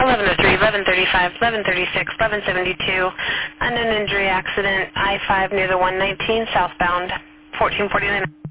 1103, 1135, 1136, 1172, unknown injury accident, I-5 near the 119 southbound, 1449.